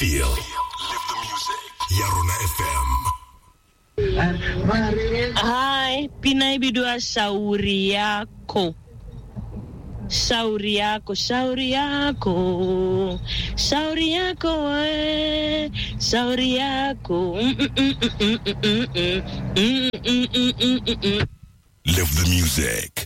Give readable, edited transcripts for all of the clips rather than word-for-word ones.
feel. Live the music. Yarona FM. Hi, pinaibidua shauri yako. Shauri yako, shauri yako. Shauri yako, shauri yako. Live the music.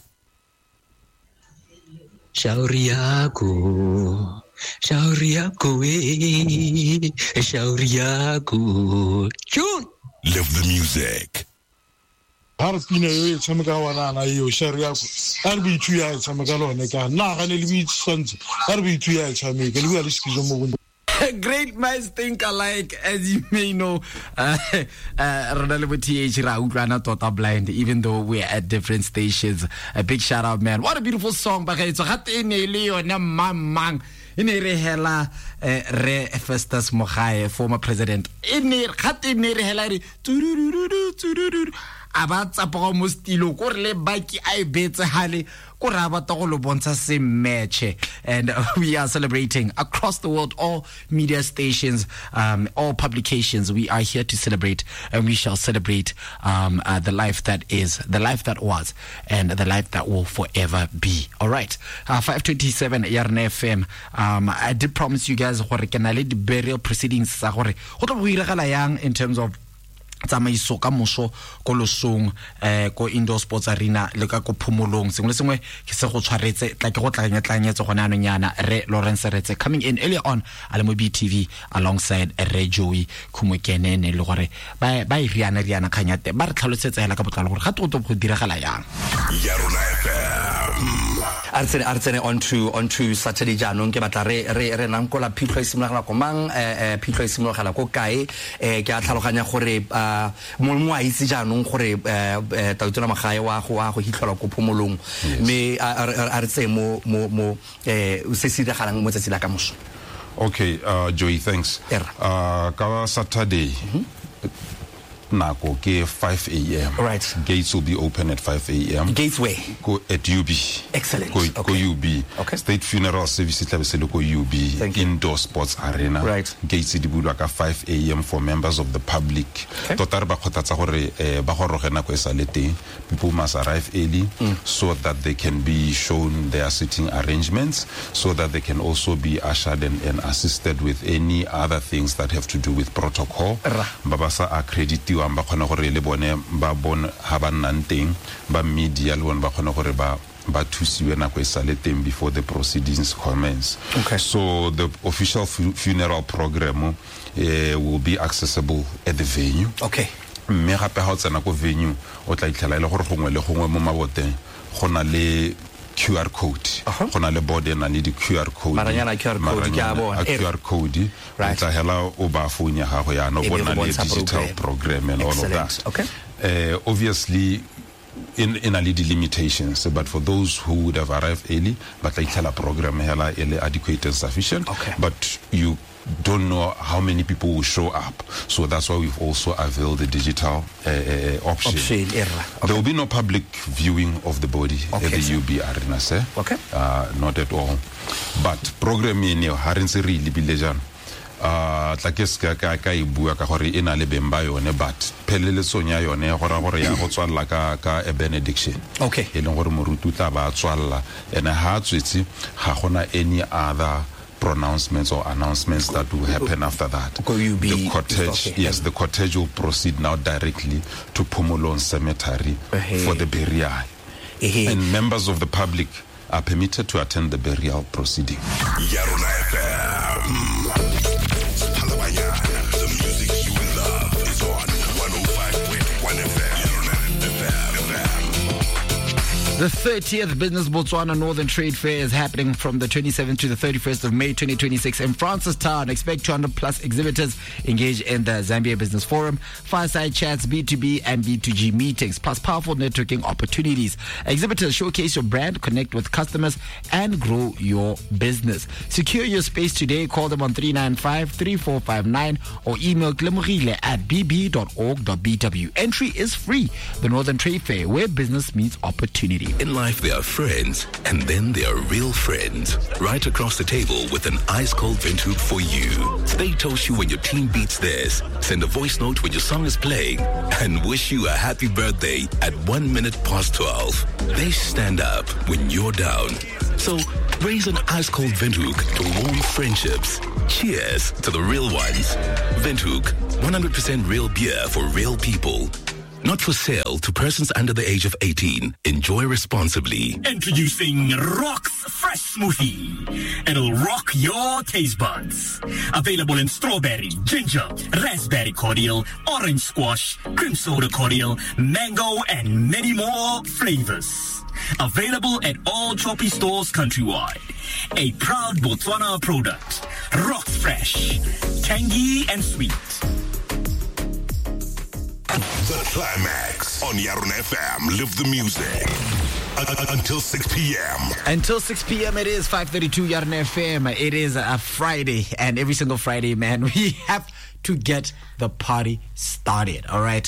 Shauri yako. Shauri yako, shauri yako. June. Live the music. Harpina yo tshameka wana na yo shariako arbi tuya tshameka lone ka na ga le bi tsantse arbi tuya tshameka le bua le skizo mo. Great minds think alike, as you may know. Ronaldo TH ra utlwana tota blind, even though we're at different stations. A big shout out, man. What a beautiful song. Bagaitso gate ne le yona mamang ine re hela re Festus Mogae, former president. Ine gate ne re hela re turururu abatsa po mo stilo ko re le baki a ibetse hale ko ra ba to lo bontsha se match. And we are celebrating across the world, all media stations, all publications. We are here to celebrate, and we shall celebrate the life that is, the life that was, and the life that will forever be. All right, 527 Yarne FM. I did promise you guys gore ke na le di burial proceedings sa gore go tlo buiragala yang in terms of tsamaiso ka moso ko losong ko indoor sports arena le ka ko phomolong sengwe le sengwe ke se go tshwaretse tla ke go tlanyetsanyetse gona anonyana re Lawrence Retse coming in earlier on ale mo BTV alongside Re Joey Khumukenene le gore ba iriana khanyate ba re tlhalosetse hela ka botlalo gore ga go diragala yang. Yarona FM. Artsene onto Saturday jaanong ke batla re nang kola phitlho isimolagala ko mang phitlho isimolagala ko kae ke a tlhaloganya gore mo a itse jaanong gore Tautona Magae wa go hitlhola ko phomolong me artse mo se se diragalang mo tsatsi la ka moso. Okay, Joey, thanks. Ka Saturday nako ke 5 a.m. Right. Gates will be open at 5 a.m. Gates where? Go at UB. Excellent. Go Okay. UB. Okay. State Funeral Service tlabe go UB. Indoor Sports Arena. Right. Gates di bulwa ka 5 a.m. for members of the public. Tota re ba kgothatsa gore ba go rogena go esalete. People must arrive early so that they can be shown their sitting arrangements, so that they can also be ushered and assisted with any other things that have to do with protocol. Ba sa accredit ba khona gore le bone ba bona ha ba nnanteng ba media le bone ba khona gore ba thusiwe na go esaleteng before the proceedings commence. Okay. So the official funeral program will be accessible at the venue. Okay. Me gape ha o tsena go venue o tla itlhela ile gore gongwe le gongwe mo maboteng gona le QR code. Gona le board na le di QR code. Maranyana QR code ke a bona. QR code. Right. Tla hela o ba phone ya gago ya no bona le digital program and all of that. Okay. Obviously in a little limitations, but for those who would have arrived early, but like the program hela adequate and sufficient. Okay. But you don't know how many people will show up, so that's why we've also availed the digital option. Okay. There will be no public viewing of the body at the UB Arena, sir. Okay. Not at all. But programming here harense really bilejan. Tla ke ska ka ibua ka gore ena le bemba yone but pheleletso nya yone gore ya go tswalla ka a benediction. Okay. E leng gore morutu tla ba tswalla ene ha tswetse ga gona any other pronouncements or announcements that will happen after that. The cortege, yes, the cortege will proceed now directly to Phomolong Cemetery for the burial. And members of the public are permitted to attend the burial proceeding. Yarona FM. The music you love is on 105.1 FM. The 30th Business Botswana Northern Trade Fair is happening from the 27th to the 31st of May 2026 in Francistown. Expect 200 plus exhibitors engage in the Zambia Business Forum, fireside chats, B2B and B2G meetings, plus powerful networking opportunities. Exhibitors showcase your brand, connect with customers, and grow your business. Secure your space today. Call them on 395-3459 or email glemorile@bb.org.bw. Entry is free. The Northern Trade Fair, where business meets opportunity. See, in life there are friends, and then there are real friends. Right across the table with an ice-cold Windhoek for you. They toast you when your team beats theirs, send a voice note when your song is playing, and wish you a happy birthday at 1 minute past 12. They stand up when you're down. So raise an ice-cold Windhoek to warm friendships. Cheers to the real ones. Windhoek, 100% real beer for real people. Not for sale to persons under the age of 18. Enjoy responsibly. Introducing Rock's Fresh Smoothie. It'll rock your taste buds. Available in strawberry, ginger, raspberry cordial, orange squash, cream soda cordial, mango, and many more flavors. Available at all Choppy stores countrywide. A proud Botswana product. Rock's Fresh. Tangy and sweet. The Climax on Yaron FM. Live the music. Until 6 p.m. Until 6 p.m. it is 5:32 Yaron FM. It is a Friday, and every single Friday, man, we have to get the party started. All right.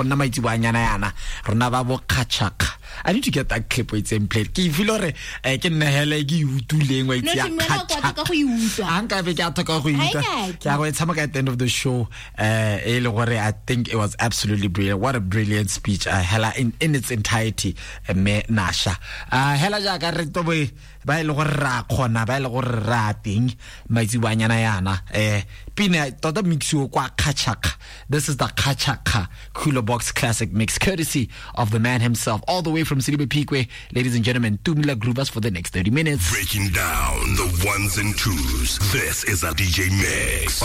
I need to get that clip where it's in play. Ki feel re ke nna hele ke utuleng wa itse ya khacha. Anka be ke ataka go uta. Ke go tsama at the end of the show. I think it was absolutely brilliant. What a brilliant speech. Hela in its entirety. Me Nasha. Hela ja ka re tobe ba ile go ra khona ba ile go ra ting maitsiwanyana yana. Pina tota mixo kwa kachaka. This is the Kachaka Cooler Box Classic Mix, courtesy of the man himself, all the way from Silibe Peakway. Ladies and gentlemen, Tumila Groovers for the next 30 minutes. Breaking down the ones and twos. This is a DJ Mix.